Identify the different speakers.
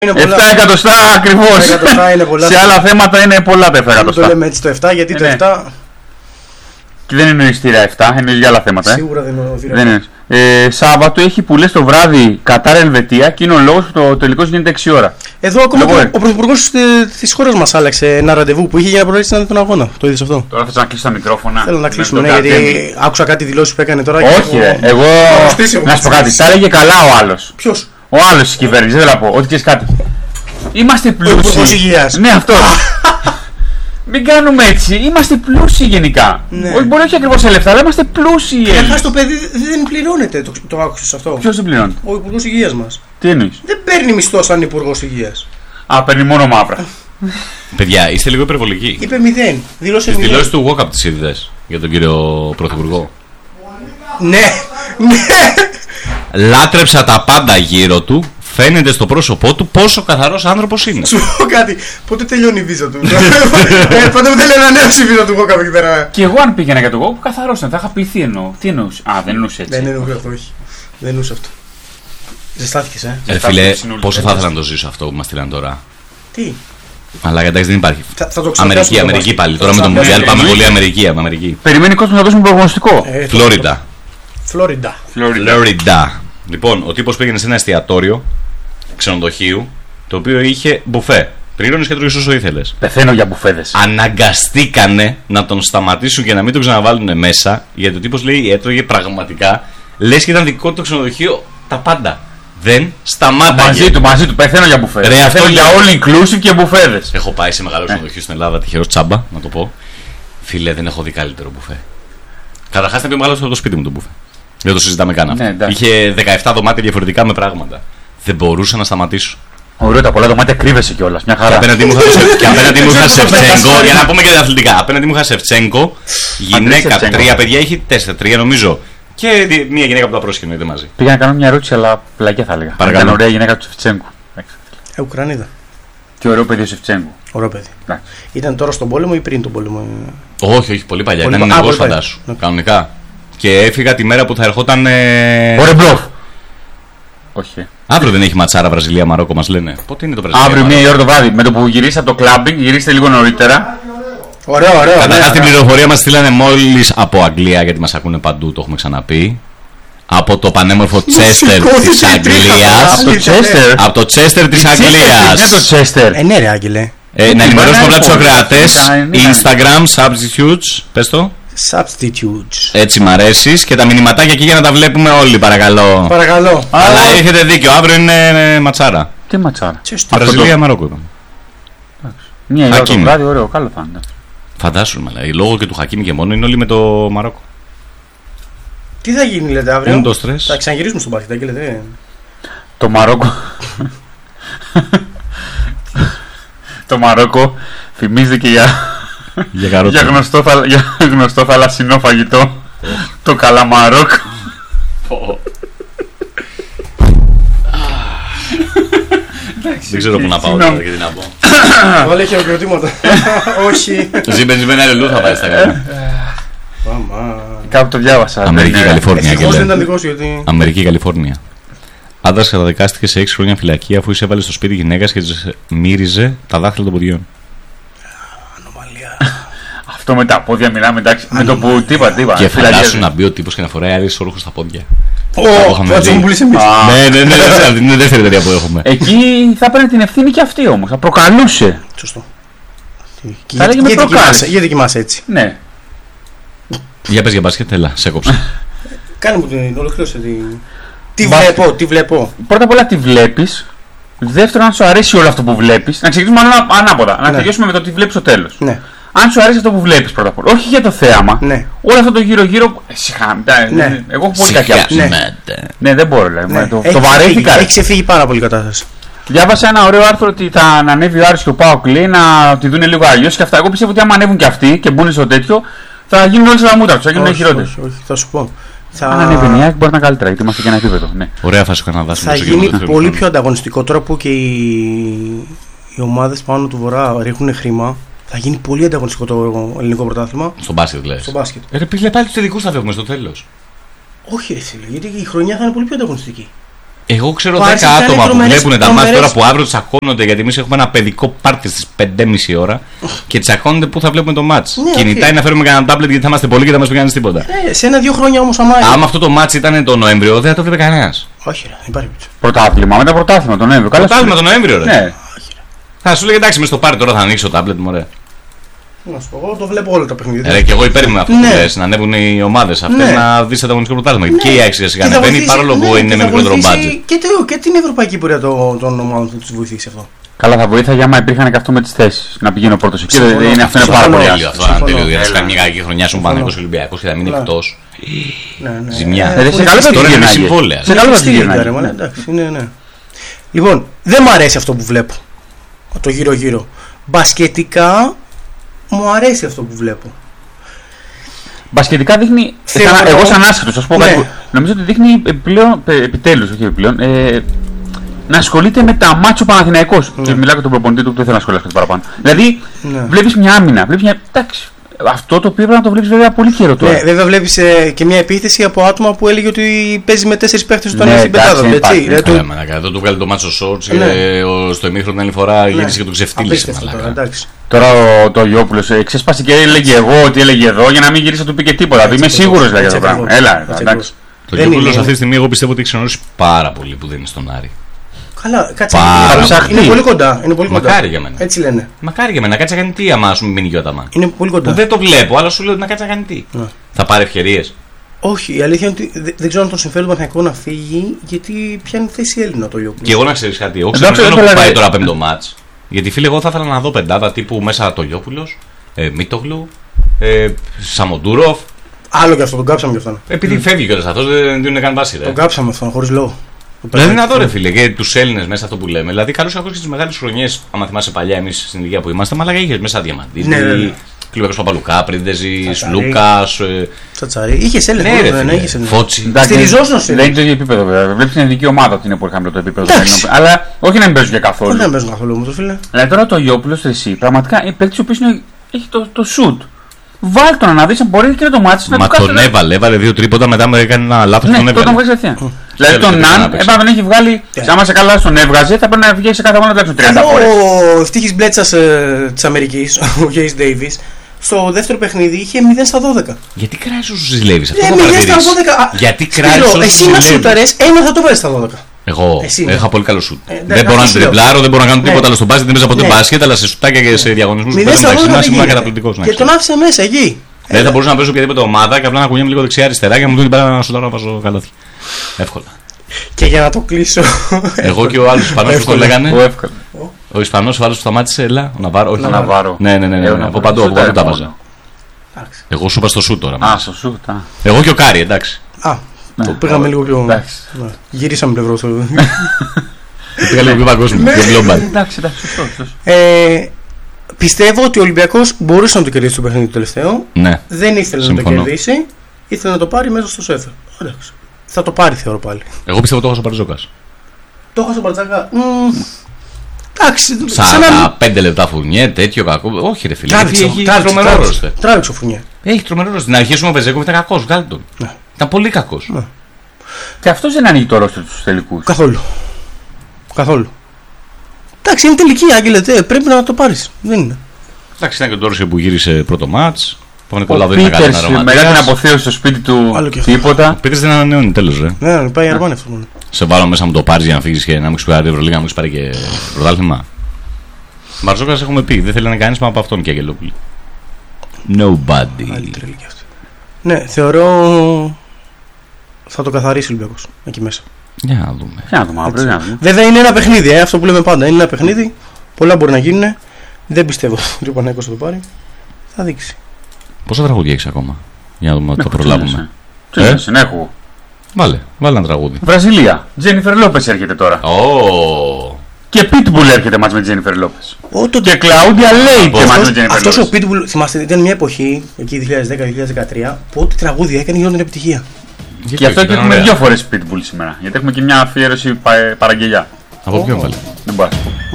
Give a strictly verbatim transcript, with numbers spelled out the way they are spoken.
Speaker 1: επτά εκατοστά ακριβώς. Σε άλλα θέματα είναι πολλά τα επτά εκατοστά.
Speaker 2: Το λέμε έτσι το επτά γιατί το επτά.
Speaker 1: Και δεν είναι ειστήρια επτά, είναι για άλλα θέματα.
Speaker 2: Σίγουρα δεν είναι
Speaker 1: δεν είναι. Ε, Σάββατο έχει που λες το βράδυ Κατάρ Ελβετία και είναι ο λόγος που το τελικός γίνεται έξι ώρα.
Speaker 2: Εδώ ακόμα ο, ο πρωθυπουργός της χώρας μας άλλαξε ένα ραντεβού που είχε για να προλάβει να δει τον αγώνα. Το είδες αυτό?
Speaker 1: Τώρα θες να κλείσει τα μικρόφωνα.
Speaker 2: Θέλω να κλείσουμε, ναι, γιατί άκουσα κάτι δηλώσεις που έκανε τώρα.
Speaker 1: Όχι, ρε, εγώ. Να σου πω κάτι, τα έλεγε καλά ο άλλος.
Speaker 2: Ποιος?
Speaker 1: Ο άλλος της κυβέρνησης, δεν θα πω, ότι ξέρεις κάτι. Είμαστε πλούσιοι. Ναι, αυτό. Μην κάνουμε έτσι. Είμαστε πλούσιοι γενικά.
Speaker 2: Ναι.
Speaker 1: Όχι, μπορεί όχι ακριβώς σε λεφτά, αλλά είμαστε πλούσιοι.
Speaker 2: Καταρχάς το παιδί δεν πληρώνεται. Το, το άκουσες αυτό?
Speaker 1: Ποιος δεν πληρώνει?
Speaker 2: Ο Υπουργός Υγείας μας.
Speaker 1: Τι εννοείς?
Speaker 2: Δεν παίρνει μισθό σαν Υπουργός Υγείας.
Speaker 1: Α, παίρνει μόνο μαύρα.
Speaker 3: Παιδιά, είστε λίγο υπερβολικοί.
Speaker 2: Είπε μηδέν. Δήλωσε
Speaker 3: Τις
Speaker 2: μηδέν.
Speaker 3: δηλώσεις του walk-up τις είδες για τον κύριο Πρωθυπουργό?
Speaker 2: Ναι, ναι.
Speaker 3: Λάτρεψα τα πάντα γύρω του. Φαίνεται στο πρόσωπό του πόσο καθαρός άνθρωπος είναι.
Speaker 2: Σου πω κάτι. Πότε τελειώνει η βίζα του? ε, πότε μου θέλει να ανέβει η βίζα του walk-up εκεί πέρα?
Speaker 1: Και εγώ αν πήγαινα για το walk, καθαρός ήταν. Θα είχα πληθεί εννοώ. Τι εννοούσε? Α, δεν εννοούσε έτσι.
Speaker 2: Δεν εννοούσε αυτό, όχι. Δεν εννοούσε αυτό. Ζεστάθηκες, ε.
Speaker 3: Ε, φίλε, πόσο θα ήθελα να το ζήσω αυτό που μας στείλαν τώρα.
Speaker 2: Τι?
Speaker 3: Αλλά εντάξει, δεν υπάρχει.
Speaker 2: Θα, θα το
Speaker 3: Αμερική, Αμερική πάλι. Τώρα με το Μουντιάλ πάμε πολύ Αμερική. Αμερική.
Speaker 1: Περιμένει κόσμο να δώσουμε προγνωστικό.
Speaker 2: Ε,
Speaker 3: Φλόριντα.
Speaker 2: Φλόριντα.
Speaker 3: Φλόριντα. Λοιπόν, ο τύπος πήγαινε σε ένα εστιατόριο ξενοδοχείου το οποίο είχε μπουφέ. Πλήρωνες και τρώγες όσο ήθελες.
Speaker 1: Πεθαίνω για μπουφέδες.
Speaker 3: Αναγκαστήκανε να τον σταματήσουν και να μην τον ξαναβάλουν μέσα, γιατί ο τύπος λέει έτρωγε πραγματικά. Λες και ήταν δικό του το ξενοδοχείο τα πάντα. Δεν σταμάταγε.
Speaker 1: Μαζί του, μαζί του, πεθαίνω για μπουφέδες.
Speaker 3: Ρε, αυτό
Speaker 1: για all inclusive και μπουφέδες.
Speaker 3: Έχω πάει σε μεγάλο ξενοδοχείο στην Ελλάδα, τυχερό τσάμπα, να το πω. Φίλε, δεν έχω δει καλύτερο μπουφέ. Καταρχάς ήταν πιο μεγάλο από το σπίτι μου το μπουφέ. Δεν το συζητάμε καν αυτό.
Speaker 1: Ναι,
Speaker 3: είχε δεκαεπτά δωμάτια διαφορετικά με πράγματα. Δεν μπορούσα να σταματήσω.
Speaker 1: Ωραίο, τα πολλά δωμάτια κρύβεσαι κιόλας. Μια χαρά.
Speaker 3: Και απέναντι μου είχα Σεφτσέγκο. Για να πούμε και τα αθλητικά. Απέναντι μου είχα Σεφτσέγκο. Γυναίκα, τρία παιδιά, έχει τέσσερα, τρία νομίζω. Και μια γυναίκα που τα πρόσκυνε, είτε μαζί.
Speaker 1: Πήγα να κάνω μια ερώτηση, αλλά πλακιά θα έλεγα.
Speaker 3: Παρακαλώ.
Speaker 1: Ήταν ωραία γυναίκα του Σεφτσέγκου.
Speaker 2: Ε, Ουκρανίδα.
Speaker 1: Και ωραίο παιδί ο Σεφτσέγκου.
Speaker 2: Ωραίο παιδί.
Speaker 1: Ναι.
Speaker 2: Ήταν τώρα στον πόλεμο ή πριν τον πόλεμο?
Speaker 3: Όχι, όχι, πολύ παλιά.
Speaker 2: Πολύ
Speaker 3: Ήταν
Speaker 2: πα...
Speaker 3: ενεργός, φαντάσου. Okay. Κανονικά. Και έφυγα τη μέρα που θα ερχόταν. Ε...
Speaker 1: Ωραία, μπλοφ. Όχι.
Speaker 3: Αύριο δεν έχει ματσάρα Βραζιλία Μαρόκο, μας λένε. Πότε είναι το Βραζιλία?
Speaker 1: Αύριο μία ώρα το βράδυ. Με το που γυρίσετε από το κλάμπινγκ, γυρίστε λίγο νωρίτερα.
Speaker 2: Ωραίο, ωραίο.
Speaker 3: Καταρχάς την πληροφορία μας στείλανε μόλις από Αγγλία, γιατί μας ακούνε παντού, το έχουμε ξαναπεί. Από το πανέμορφο Τσέστερ της Αγγλίας.
Speaker 1: Από το Τσέστερ.
Speaker 3: Από το Τσέστερ της Αγγλίας.
Speaker 1: Είναι το Τσέστερ.
Speaker 2: Ε, ναι, ρε, Άγγελε.
Speaker 3: Ε, να ενημερώσουμε απλά τους ακροατές. Instagram, substitutes, πες το.
Speaker 2: Substitutes.
Speaker 3: Έτσι μ' αρέσεις. Και τα μηνυματάκια εκεί για να τα βλέπουμε όλοι, παρακαλώ.
Speaker 2: Παρακαλώ.
Speaker 3: Αλλά έχετε δίκιο, αύριο είναι ματσάρα.
Speaker 1: Τι ματσάρα?
Speaker 3: Βραζιλία Μαρόκο είπαμε.
Speaker 1: Μια ώρα το βράδυ, ωραίο, καλό θα είναι.
Speaker 3: Φαντάσου, η λόγω και του Χακίμι και μόνο είναι όλοι με το Μαρόκο.
Speaker 2: Τι θα γίνει, λέτε, αύριο?
Speaker 3: Είναι το στρες.
Speaker 2: Θα ξαναγυρίσουμε στον μπάσκετ, και λέτε.
Speaker 1: Το Μαρόκο. Το Μαρόκο θυμίζει και για,
Speaker 3: για,
Speaker 1: για, γνωστό, θαλα... για γνωστό θαλασσινό φαγητό. Το καλαμαρόκ.
Speaker 3: Δεν ξέρω πού να πάω τώρα και τι να πω.
Speaker 2: Βάλε χειροκροτήματα. Όχι.
Speaker 3: Ζήμπεν, ζήμπεν, αλληλού θα πάει στα καλά.
Speaker 1: Κάπου το διάβασα.
Speaker 3: Αμερική, Καλιφόρνια.
Speaker 2: Ευτυχώς δεν ήταν δικός, γιατί...
Speaker 3: Αμερική, Καλιφόρνια. Άντρας καταδικάστηκε σε έξι χρόνια φυλακή αφού εισέβαλε στο σπίτι γυναίκας και της μύριζε τα δάχτυλα των ποδιών.
Speaker 2: Ανομαλία.
Speaker 1: Αυτό με τα πόδια μιλάμε, εντάξει. Με το που τίποτα, τίποτα.
Speaker 3: Και φαντάσου να μπει ο τύπος και να φοράει άλλες όρχους στα πόδια.
Speaker 2: Ω, θα μου πουλήσει εμείς.
Speaker 3: Ναι, ναι, ναι, είναι η δεύτερη εταιρεία που έχουμε.
Speaker 1: Εκεί θα παίρνει την ευθύνη και αυτή όμως. Θα προκαλούσε.
Speaker 2: Σωστό.
Speaker 1: Θα λέγε με προκάλεσε.
Speaker 2: Γιατί κοιμάσαι έτσι?
Speaker 1: Ναι.
Speaker 3: Για πες για μπάσκετ, έλα, σε έκοψα.
Speaker 2: Κάνε μου την ολοκλήρωση. Τι βλέπω, τι βλέπω.
Speaker 1: Πρώτα απ' όλα τι βλέπεις. Δεύτερον, αν σου αρέσει όλο αυτό που βλέπεις. Να ξεκινήσουμε ανάποδα. Να τελειώσουμε με το τι βλέπεις στο τέλος. Αν σου αρέσει αυτό που βλέπεις πρώτα απ' όλα. Όχι για το θέαμα.
Speaker 2: Ναι.
Speaker 1: Όλο αυτό το γύρω-γύρω. Ναι. Εγώ έχω πολύ κακιά άποψη. Ναι, δεν μπορώ. Ναι. Το, το βαρέθηκα.
Speaker 2: Έχει ξεφύγει πάρα πολύ η κατάσταση.
Speaker 1: Διάβασα ένα ωραίο άρθρο ότι θα ανέβει ο Άρης και ο ΠΑΟΚ, λέει, να τη δουν λίγο αλλιώς και αυτά. Εγώ πιστεύω ότι άμα ανέβουν και αυτοί και μπουν στο τέτοιο, θα γίνουν όλοι στα μούτρα τους. Θα γίνουν χειρότεροι.
Speaker 2: Όχι, όχι, θα σου πω. Θα...
Speaker 1: Αν ανέβει η ΑΕΚ μπορεί να είναι καλύτερα, γιατί είμαστε και ένα επίπεδο. Ναι.
Speaker 3: Ωραία φάση ο Καναδάς.
Speaker 2: Θα γίνει πολύ πιο ανταγωνιστικό τώρα που και οι, οι ομάδες πάνω του Βορρά ρίχνουν χρήμα. Θα γίνει πολύ ανταγωνιστικό το ελληνικό πρωτάθλημα.
Speaker 3: Στο μπάσκετ, λες.
Speaker 2: Στο μπάσκετ.
Speaker 3: Ε, ρε, πάλι τους τελικούς θα φεύγουμε στο τέλος.
Speaker 2: Όχι, ρε φίλε, γιατί η χρονιά θα είναι πολύ πιο ανταγωνιστική.
Speaker 3: Εγώ ξέρω δέκα άτομα που βλέπουν τα μάτια τώρα που αύριο τσακώνονται, γιατί εμείς έχουμε ένα παιδικό πάρτι στις πέντε και μισή ώρα και τσακώνονται πού θα βλέπουμε το μάτς. Ναι, κινητά okay. ή να φέρουμε κανένα τάμπλετ γιατί θα είμαστε πολλοί και θα μας πει κανείς τίποτα.
Speaker 2: Ε, σε ένα-δύο χρόνια όμως αμάρι.
Speaker 3: Άμα αυτό το μάτς ήταν το Νοέμβριο, δεν θα το βλέπει κανένας.
Speaker 2: Όχι, ρε, υπάρχει.
Speaker 1: Πρωτάθλημα, μετά πρωτάθλημα τον Νοέμβριο.
Speaker 3: Πρωτάθλημα τον Νοέμβριο, ρε. Ναι. Θα σου λέει εντάξει, με στο πάρτι τώρα θα ανοίξει το τάμπλετ μου, ρε.
Speaker 2: Να σου πω, εγώ το βλέπω όλα τα παιχνίδια.
Speaker 3: Ε, και εγώ υπέρ με αυτό ναι. που λες, να ανέβουν οι ομάδες αυτές ναι. να δεις το αγωνιστικό πρωτάθλημα. Ναι. Και η Άξια σιγά ανεβαίνει παρόλο που ναι, είναι με μικρότερο μπάτζετ.
Speaker 2: Και, και την ευρωπαϊκή πορεία των το, ομάδων θα τους βοηθήσει αυτό.
Speaker 1: Καλά, θα βοήθαγε άμα υπήρχαν και αυτό με τις θέσεις. Να πηγαίνει ο πρώτος εκεί. Είναι αυτό είναι πάρα πολύ άσχημο.
Speaker 3: Αυτό αν τέλειο. Να κάνει μια κακή χρονιά σου πάνω από Ολυμπιακός και θα μείνει εκτός. Ζημιά.
Speaker 1: Τώρα
Speaker 3: είναι συμβόλαια.
Speaker 1: Σε καλό θα την
Speaker 2: γυρνάει. Λοιπόν, δεν μ' αρέσει αυτό που βλέπω. Το γύρω-γύρω. Μπασκετικά μου αρέσει αυτό που βλέπω.
Speaker 1: Μπασκετικά δείχνει. Θεωρώ... Σαν, εγώ, σαν άσχετος, θα σου πω ναι. κάτι. Νομίζω ότι δείχνει επιπλέον, επιτέλους, όχι επιπλέον, ε, να ασχολείται με τα μάτσο Παναθηναϊκός. Ναι. Και μιλάω για τον προπονητή του που δεν θέλω να ασχολιάσω κάτι παραπάνω. Δηλαδή, ναι. βλέπεις μια άμυνα. Βλέπεις μια... Εντάξει, αυτό το οποίο πρέπει να το βλέπεις βέβαια πολύ χειρό τώρα.
Speaker 2: Ναι, βέβαια βλέπεις ε, και μια επίθεση από άτομα που έλεγε ότι παίζει με τέσσερις παίχτες όταν είναι στην πεντάδα.
Speaker 3: Εδώ του βγάλει το μάτσο σόρτς και στο ημίχρονο την άλλη φορά γύρισε και το ξεφτύλισε.
Speaker 1: Τώρα ο Τογιόπουλος ξέσπασε και έλεγε εγώ ότι έλεγε εδώ για να μην γυρίσει να του πει και τίποτα. Είμαι σίγουρος για αυτό το πράγμα. Έλα, εντάξει.
Speaker 3: Το Τογιόπουλος αυτή τη στιγμή εγώ πιστεύω ότι έχει ξενερώσει πάρα πολύ που δεν είναι στον Άρη.
Speaker 2: Καλά, κάτσε να είναι πολύ κοντά. Είναι πολύ κοντά.
Speaker 3: Μακάρι για μένα.
Speaker 2: Έτσι λένε.
Speaker 3: Μακάρι για μένα. Κάτσε να κάνει τι άμα σου μείνει και ο Αταμάν.
Speaker 2: Είναι πολύ κοντά.
Speaker 3: Δεν το βλέπω, αλλά σου λέω να κάτσε να κάνει τι. Ναι. Θα πάρει ευκαιρίες.
Speaker 2: Όχι, η αλήθεια είναι ότι δεν ξέρω αν τον συμφέρει το Παναθηναϊκό να φύγει, γιατί πιάνει θέση Έλληνα το Λιόπουλο.
Speaker 3: Και εγώ να ξέρει κάτι. Εγώ ξέρω ότι δεν πάει τώρα πέμπτο μάτς. Γιατί φίλε, εγώ θα ήθελα να δω πεντάδα τύπου μέσα το Λιόπουλος, ε, Μίτογλου, ε, Σαμοντούροφ.
Speaker 2: Άλλο και αυτό, τον κάψαμε κι αυτόν.
Speaker 3: Επειδή mm. φεύγει κιόλας αυτός, δεν είναι καν βάση.
Speaker 2: Τον κάψαμε αυτόν, χωρίς λόγο.
Speaker 3: Δηλαδή να δω ρε φίλε και τους Έλληνες μέσα αυτό που λέμε. Δηλαδή καλώς κακώς και τις μεγάλες χρονιές, άμα θυμάσαι παλιά εμείς στην ηλικία που είμαστε, μαλάκα είχες μέσα Διαμαντίδη, ναι, ναι, ναι. Κλουβέκος Παπαλουκά, Πρίντεζης, Λούκας.
Speaker 2: Τσατσαρί. Είχες Έλληνες.
Speaker 3: Ναι, ρε, ναι, είχες
Speaker 2: Φώτσι. Στηριζόσουν.
Speaker 1: Δεν είναι το ίδιο επίπεδο βέβαια. Βλέπεις την ειδική ομάδα ότι είναι πολύ χαμηλό το επίπεδο. Αλλά όχι να μην παίζουν και καθόλου.
Speaker 2: Δεν παίζουν καθόλου όμως, φίλε.
Speaker 1: Δηλαδή τώρα το Γιόπουλος εσύ πραγματικά η παίκτη ο οποίος έχει το σουτ. Βάλ τον να δεις αν μπορεί και να το μάτσεις να
Speaker 3: το κάνει. Μα τον έβαλε, έβαλε δύο τρίποτα, μετά μου έκανε ένα λάθος και τον έβαλε.
Speaker 1: Τον βγάζει ευθεία. Δηλαδή τον Ναν, έπρεπε να τον έχει βγάλει. Άμα σε καλά τον έβγαζε, θα πρέπει να βγει σε κάθε μόνο τουλάχιστον τριάντα φορές.
Speaker 2: Ο ευτύχης μπλέτσας της Αμερικής, ο Κέις Ντέιβις, στο δεύτερο παιχνίδι είχε μηδέν στα δώδεκα.
Speaker 3: Γιατί κράζεις όσους ζηλεύεις, αυτό
Speaker 2: το παρατηρείς.
Speaker 3: Γιατί κράζεις όσους ζηλεύεις.
Speaker 2: Εσύ να σούταρες, ένα θα το βάλεις στα δώδεκα.
Speaker 3: Εγώ είχα πολύ καλό σουτ. Δεν μπορώ να τριπλάρω, δεν μπορώ να κάνω τίποτα άλλο στο μπάσκετ, δεν παίζα ποτέ μπάσκετ, αλλά σε σουτάκια και σε διαγωνισμούς που παίζαμε μεταξύ ήμουν καταπληκτικός.
Speaker 2: Και τον άφησε μέσα εκεί.
Speaker 3: Δεν θα μπορούσα να παίζω οποιαδήποτε ομάδα και απλά να κουνιέμαι λίγο δεξιά-αριστερά και να μου δίνει πέρα να σουτάρω να βάζω καλάθι. Εύκολα.
Speaker 2: Και για να το κλείσω.
Speaker 3: Εγώ και ο άλλος Ισπανός που το λέγανε. Ο Ισπανός ο άλλος που σταμάτησε, έλα, ο Ναβάρο. Όχι, ο
Speaker 1: Ναβάρο.
Speaker 3: Ναι, ναι, ναι. Από παντού, από παντού τα βάζα. Εγώ σου είπα στο σουτ τώρα.
Speaker 1: Α, στο σουτ.
Speaker 3: Εγώ και ο Κάρι, εντάξει.
Speaker 2: Α, το πήγαμε λίγο πιο. Γυρίσαμε πλευρό.
Speaker 3: Πήγα λίγο πιο παγκόσμιο, πιο global.
Speaker 1: Εντάξει, εντάξει, σωστό.
Speaker 2: Πιστεύω ότι ο Ολυμπιακός μπορούσε να το κερδίσει το παιχνίδι το τελευταίο.
Speaker 3: Ναι.
Speaker 2: Δεν ήθελε Συμφωνώ. να το κερδίσει. Ήθελε να το πάρει μέσα στο σέφερ. Εντάξει. Θα το πάρει, θεωρώ πάλι.
Speaker 3: Εγώ πιστεύω το έχω στο Μπαρτζόκας.
Speaker 2: Το έχω στο Μπαρτζόκα. Εντάξει.
Speaker 3: σαράντα πέντε λεπτά φουνιέ, τέτοιο κακό. Όχι, ρε φίλε.
Speaker 2: Τράβηξε ο φουνιέ.
Speaker 3: Έχει τρομερό ρόστερ. Στην αρχή σου ο Βεζέκοφ ήταν κακός. Βγάλει τον. Ήταν πολύ κακός.
Speaker 1: Και αυτός δεν ανοίγει το ρόστερ στους τελικούς.
Speaker 2: Καθόλου. Καθόλου. Εντάξει, είναι τελική, Άγγελε, πρέπει να το πάρεις. Δεν είναι.
Speaker 3: Εντάξει, ήταν και το Ρώσιο που γύρισε πρώτο μάτς.
Speaker 1: Ο Πίτερς μετά την αποθέωση στο σπίτι του τίποτα.
Speaker 3: Ο Πίτερς δεν ανανεώνει, τέλος, ρε.
Speaker 2: Ναι, πάει αργά αυτό μόνο.
Speaker 3: Σε βάλω μέσα μου το πάρεις για να φύγεις και να μην ξυπάρει Ευρωλίγα, να μην ξυπάρει και πρωτάθλημα. Μαρζόκας έχουμε πει, δεν θέλει να κάνει πάνω από αυτόν και Αγγελόπουλη. Nobody.
Speaker 2: Ναι, θεωρώ θα το καθαρίσει ο Ολυμπιακός εκεί μέσα.
Speaker 3: Για να δούμε.
Speaker 1: Για να δούμε, αύριο, για να δούμε.
Speaker 2: Βέβαια είναι ένα παιχνίδι, ε, αυτό που λέμε πάντα. Είναι ένα παιχνίδι. Πολλά μπορεί να γίνουν. Δεν πιστεύω ότι ο Παναθηναϊκός θα το πάρει. Θα δείξει.
Speaker 3: Πόσα τραγούδια έχεις ακόμα? Για να δούμε, να το προλάβουμε.
Speaker 1: Τι ε? έχω.
Speaker 3: Βάλε, βάλε ένα τραγούδι.
Speaker 1: Βραζιλία. Τζένιφερ Λόπες έρχεται τώρα.
Speaker 3: Oh.
Speaker 1: Και Pitbull έρχεται μαζί με Τζένιφερ Λόπες.
Speaker 2: Oh, το...
Speaker 1: Και Κλαούντια Λέιτε μαζί με Τζένιφερ Λόπες.
Speaker 2: Αυτός ο Pitbull, θυμάστε, ήταν μια εποχή εκεί δύο χιλιάδες δέκα δύο χιλιάδες δεκατρία που ό,τι τραγούδια έκανε γινόταν επιτυχία.
Speaker 1: Γι' αυτό και έχουμε δύο φορές Pitbull σήμερα. Γιατί έχουμε και μια αφιέρωση παραγγελιά.
Speaker 3: Από ποιον βάλε?
Speaker 1: Δεν μπορώ.